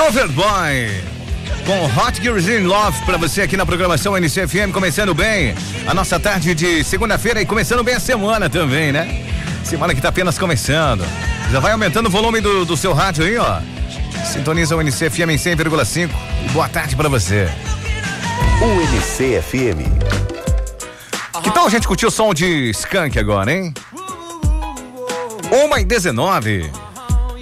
Loverboy com Hot Girls in Love pra você aqui na programação NCFM, começando bem a nossa tarde de segunda-feira e começando bem a semana também, né? Semana que tá apenas começando. Já vai aumentando o volume do seu rádio aí, ó. Sintoniza o NCFM em 100,5. Boa tarde pra você. O NCFM. Que tal a gente curtir o som de Skank agora, hein? 1h19.